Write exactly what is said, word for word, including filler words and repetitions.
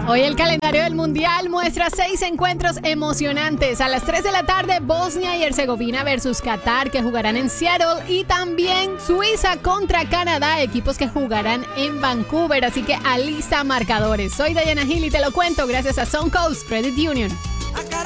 Hoy el calendario del Mundial muestra seis encuentros emocionantes. A las tres de la tarde, Bosnia y Herzegovina versus Qatar, que jugarán en Seattle. Y también Suiza contra Canadá, equipos que jugarán en Vancouver. Así que alista marcadores. Soy Dayana Gil y te lo cuento gracias a Suncoast Credit Union.